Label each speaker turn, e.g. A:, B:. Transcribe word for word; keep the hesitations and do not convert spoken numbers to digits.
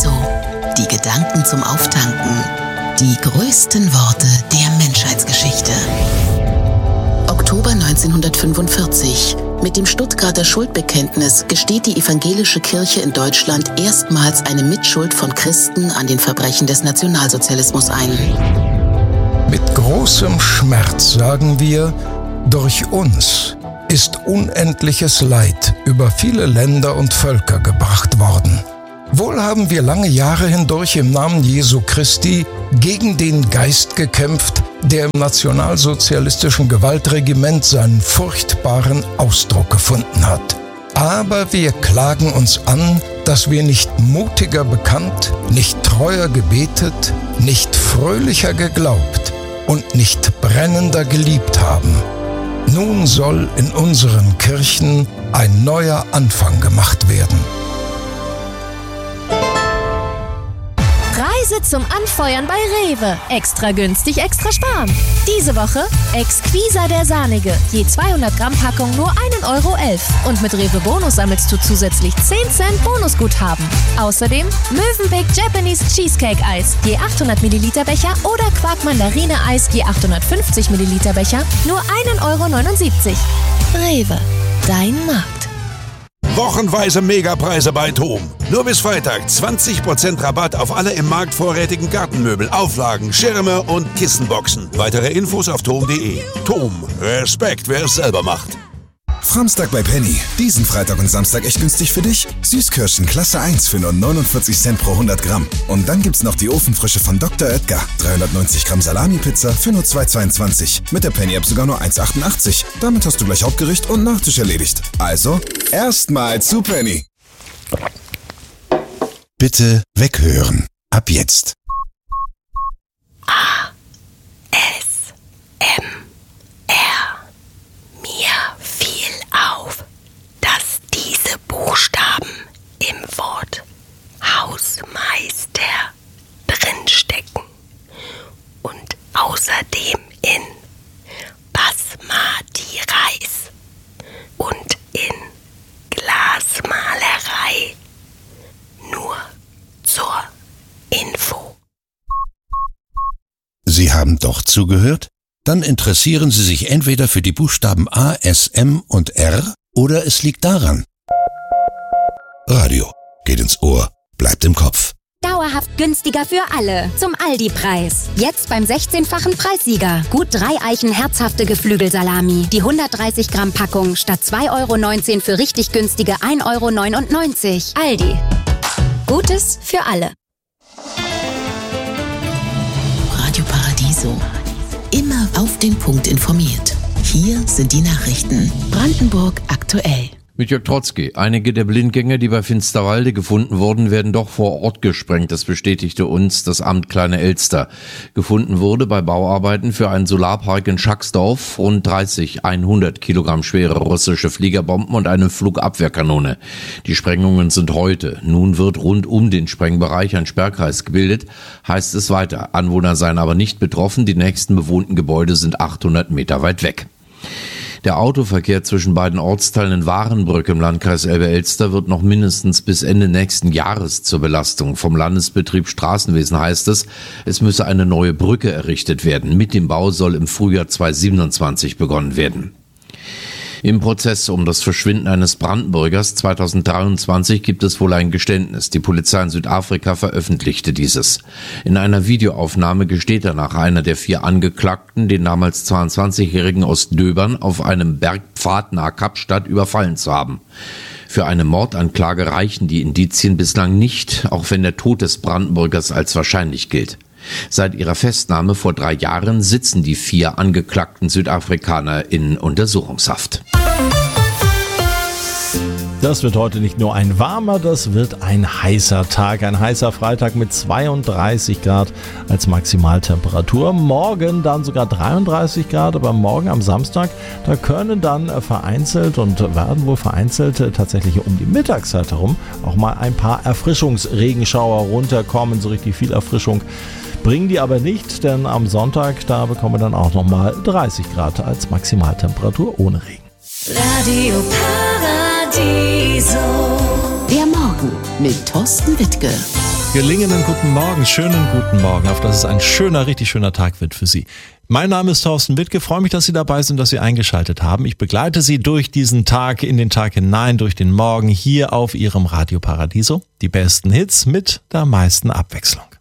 A: Paradiso. Die Gedanken zum Auftanken. Die größten Worte der Menschheitsgeschichte. Oktober neunzehnhundertfünfundvierzig. Mit dem Stuttgarter Schuldbekenntnis gesteht die evangelische Kirche in Deutschland erstmals eine Mitschuld von Christen an den Verbrechen des Nationalsozialismus ein.
B: Mit großem Schmerz sagen wir, durch uns ist unendliches Leid über viele Länder und Völker gebracht worden. Wohl haben wir lange Jahre hindurch im Namen Jesu Christi gegen den Geist gekämpft, der im nationalsozialistischen Gewaltregiment seinen furchtbaren Ausdruck gefunden hat. Aber wir klagen uns an, dass wir nicht mutiger bekannt, nicht treuer gebetet, nicht fröhlicher geglaubt und nicht brennender geliebt haben. Nun soll in unseren Kirchen ein neuer Anfang gemacht werden.
C: Reise zum Anfeuern bei Rewe. Extra günstig, extra sparen. Diese Woche Exquisa der Sahnige. Je zweihundert Gramm Packung nur ein Euro elf. Und mit Rewe Bonus sammelst du zusätzlich zehn Cent Bonusguthaben. Außerdem Mövenpick Japanese Cheesecake Eis. Je achthundert Milliliter Becher oder Quark Mandarine Eis. Je achthundertfünfzig Milliliter Becher. Nur ein Euro neunundsiebzig. Rewe. Dein Markt.
D: Wochenweise Megapreise bei TOM. Nur bis Freitag zwanzig Prozent Rabatt auf alle im Markt vorrätigen Gartenmöbel, Auflagen, Schirme und Kissenboxen. Weitere Infos auf tom punkt de. TOM. Respekt, wer es selber macht.
E: Framstag bei Penny. Diesen Freitag und Samstag echt günstig für dich. Süßkirschen Klasse eins für nur neunundvierzig Cent pro hundert Gramm. Und dann gibt's noch die Ofenfrische von Doktor Oetker. dreihundertneunzig Gramm Salami-Pizza für nur zwei Euro zweiundzwanzig. Mit der Penny-App sogar nur eins Euro achtundachtzig. Damit hast du gleich Hauptgericht und Nachtisch erledigt. Also, erstmal zu Penny.
F: Bitte weghören. Ab jetzt.
G: A. S. M. R. Mir fiel auf, dass diese Buchstaben im Wort Hausmeister drinstecken und außerdem in Basmati Reis und in Glasmalerei. Nur zur Info.
F: Sie haben doch zugehört? Dann interessieren Sie sich entweder für die Buchstaben A, S, M und R oder es liegt daran. Radio geht ins Ohr, bleibt im Kopf.
H: Dauerhaft günstiger für alle. Zum Aldi-Preis. Jetzt beim sechzehnfachen Preissieger. Gut drei Eichen herzhafte Geflügelsalami. Die hundertdreißig Gramm Packung statt zwei Euro neunzehn für richtig günstige ein Euro neunundneunzig. Aldi. Gutes für alle.
A: Radio Paradiso. Immer auf den Punkt informiert. Hier sind die Nachrichten. Brandenburg aktuell.
I: Mit Jörg Trotzki. Einige der Blindgänger, die bei Finsterwalde gefunden wurden, werden doch vor Ort gesprengt. Das bestätigte uns das Amt Kleine Elster. Gefunden wurde bei Bauarbeiten für einen Solarpark in Schacksdorf rund dreißig hundert Kilogramm schwere russische Fliegerbomben und eine Flugabwehrkanone. Die Sprengungen sind heute. Nun wird rund um den Sprengbereich ein Sperrkreis gebildet, heißt es weiter. Anwohner seien aber nicht betroffen. Die nächsten bewohnten Gebäude sind achthundert Meter weit weg. Der Autoverkehr zwischen beiden Ortsteilen in Warenbrück im Landkreis Elbe-Elster wird noch mindestens bis Ende nächsten Jahres zur Belastung. Vom Landesbetrieb Straßenwesen heißt es, es müsse eine neue Brücke errichtet werden. Mit dem Bau soll im Frühjahr zweitausendsiebenundzwanzig begonnen werden. Im Prozess um das Verschwinden eines Brandenburgers zweitausenddreiundzwanzig gibt es wohl ein Geständnis. Die Polizei in Südafrika veröffentlichte dieses. In einer Videoaufnahme gesteht danach einer der vier Angeklagten, den damals zweiundzwanzigjährigen aus Döbern auf einem Bergpfad nahe Kapstadt überfallen zu haben. Für eine Mordanklage reichen die Indizien bislang nicht, auch wenn der Tod des Brandenburgers als wahrscheinlich gilt. Seit ihrer Festnahme vor drei Jahren sitzen die vier angeklagten Südafrikaner in Untersuchungshaft.
J: Das wird heute nicht nur ein warmer, das wird ein heißer Tag. Ein heißer Freitag mit zweiunddreißig Grad als Maximaltemperatur. Morgen dann sogar dreiunddreißig Grad, aber morgen am Samstag, da können dann vereinzelt und werden wohl vereinzelt tatsächlich um die Mittagszeit herum auch mal ein paar Erfrischungsregenschauer runterkommen. So richtig viel Erfrischung bringen die aber nicht, denn am Sonntag, da bekommen wir dann auch nochmal dreißig Grad als Maximaltemperatur ohne Regen.
K: Radio Paradiso.
A: Der Morgen mit Thorsten Wittke.
J: gelingenden guten Morgen, schönen guten Morgen, auf dass es ein schöner, richtig schöner Tag wird für Sie. Mein Name ist Thorsten Wittke, freue mich, dass Sie dabei sind, dass Sie eingeschaltet haben. Ich begleite Sie durch diesen Tag, in den Tag hinein, durch den Morgen hier auf Ihrem Radio Paradiso. Die besten Hits mit der meisten Abwechslung.